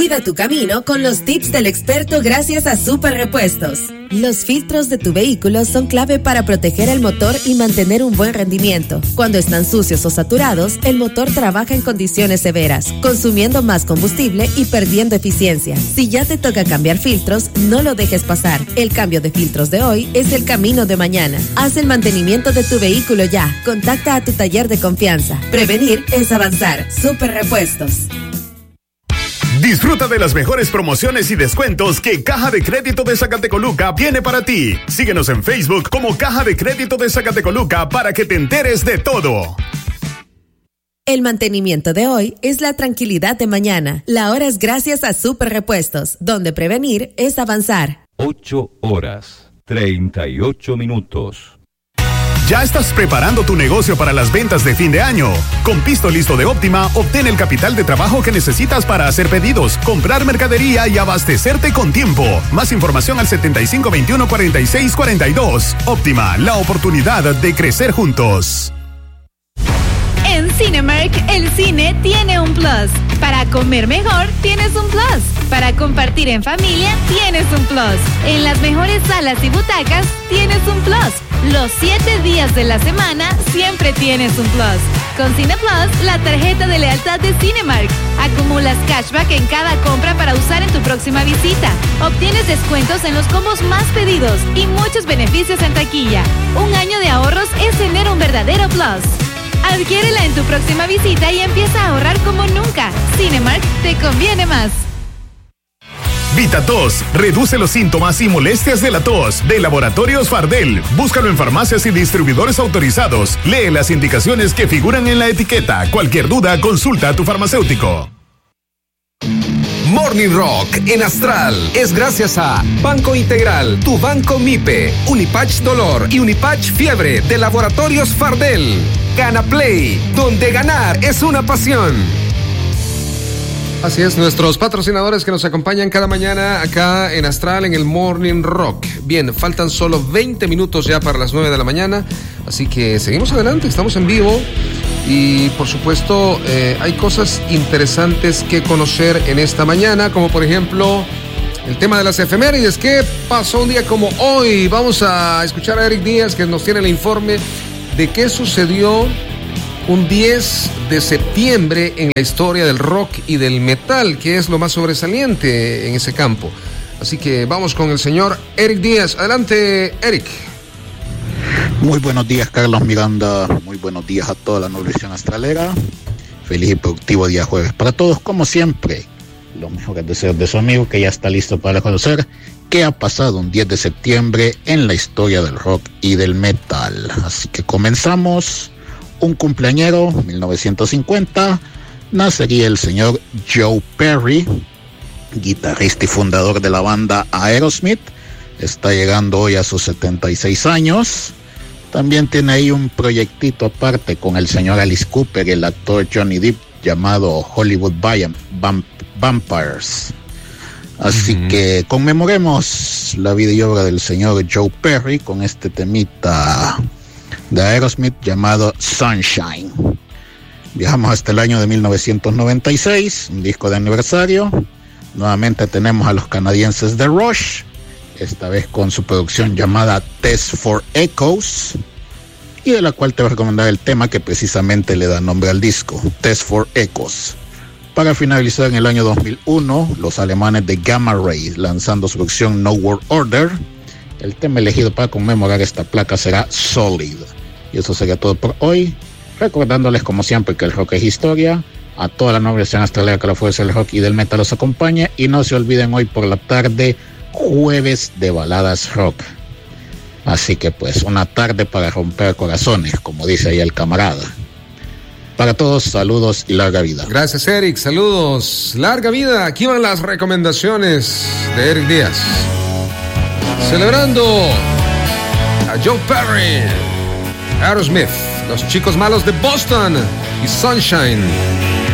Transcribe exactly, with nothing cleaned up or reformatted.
Cuida tu camino con los tips del experto gracias a Super Repuestos. Los filtros de tu vehículo son clave para proteger el motor y mantener un buen rendimiento. Cuando están sucios o saturados, el motor trabaja en condiciones severas, consumiendo más combustible y perdiendo eficiencia. Si ya te toca cambiar filtros, no lo dejes pasar. El cambio de filtros de hoy es el camino de mañana. Haz el mantenimiento de tu vehículo ya. Contacta a tu taller de confianza. Prevenir es avanzar. Super Repuestos. Disfruta de las mejores promociones y descuentos que Caja de Crédito de Zacatecoluca tiene para ti. Síguenos en Facebook como Caja de Crédito de Zacatecoluca para que te enteres de todo. El mantenimiento de hoy es la tranquilidad de mañana. La hora es gracias a Super Repuestos, donde prevenir es avanzar. Ocho horas, treinta y ocho minutos. ¿Ya estás preparando tu negocio para las ventas de fin de año? Con Pisto Listo de Óptima, obtén el capital de trabajo que necesitas para hacer pedidos, comprar mercadería y abastecerte con tiempo. Más información al setenta y cinco veintiuno cuarenta y seis cuarenta y dos. Óptima, la oportunidad de crecer juntos. En Cinemark, el cine tiene un plus. Para comer mejor, tienes un plus. Para compartir en familia, tienes un plus. En las mejores salas y butacas, tienes un plus. Los siete días de la semana, siempre tienes un plus. Con Cine Plus, la tarjeta de lealtad de Cinemark. Acumulas cashback en cada compra para usar en tu próxima visita. Obtienes descuentos en los combos más pedidos y muchos beneficios en taquilla. Un año de ahorros es tener un verdadero plus. Adquiérela en tu próxima visita y empieza a ahorrar como nunca. Cinemark te conviene más. VitaTos, reduce los síntomas y molestias de la tos, de Laboratorios Fardel. Búscalo en farmacias y distribuidores autorizados. Lee las indicaciones que figuran en la etiqueta. Cualquier duda, consulta a tu farmacéutico. Morning Rock en Astral es gracias a Banco Integral, tu banco MIPE, Unipatch Dolor y Unipatch Fiebre de Laboratorios Fardel. Gana Play, donde ganar es una pasión. Así es, nuestros patrocinadores que nos acompañan cada mañana acá en Astral en el Morning Rock. Bien, faltan solo veinte minutos ya para las nueve de la mañana, así que seguimos adelante, estamos en vivo. Y por supuesto eh, hay cosas interesantes que conocer en esta mañana, como por ejemplo el tema de las efemérides. ¿Qué pasó un día como hoy? Vamos a escuchar a Eric Díaz, que nos tiene el informe de qué sucedió un diez de septiembre en la historia del rock y del metal, que es lo más sobresaliente en ese campo. Así que vamos con el señor Eric Díaz. Adelante, Eric. Muy buenos días, Carlos Miranda. Muy buenos días a toda la nobleza astralera. Feliz y productivo día jueves para todos. Como siempre, los mejores deseos de su amigo, que ya está listo para conocer qué ha pasado un diez de septiembre en la historia del rock y del metal. Así que comenzamos. Un cumpleañero, mil novecientos cincuenta, nacería el señor Joe Perry, guitarrista y fundador de la banda Aerosmith. Está llegando hoy a sus setenta y seis años. También tiene ahí un proyectito aparte con el señor Alice Cooper y el actor Johnny Depp, llamado Hollywood Vamp- Vampires. Así uh-huh. que conmemoremos la vida y obra del señor Joe Perry con este temita de Aerosmith llamado Sunshine. Viajamos hasta el año de mil novecientos noventa y seis, un disco de aniversario. Nuevamente tenemos a los canadienses de Rush, esta vez con su producción llamada Test for Echoes, y de la cual te voy a recomendar el tema que precisamente le da nombre al disco, Test for Echoes. Para finalizar, en el año dos mil uno, los alemanes de Gamma Ray, lanzando su producción No World Order. El tema elegido para conmemorar esta placa será Solid. Y eso sería todo por hoy, recordándoles como siempre que el rock es historia. A toda la noble escena australiana, que la fuerza del rock y del metal los acompañe, y no se olviden hoy por la tarde, jueves de baladas rock. Así que pues una tarde para romper corazones, como dice ahí el camarada. Para todos, saludos y larga vida. Gracias, Eric, saludos, larga vida. Aquí van las recomendaciones de Eric Díaz. Celebrando a Joe Perry, Aerosmith, los chicos malos de Boston y Sunshine.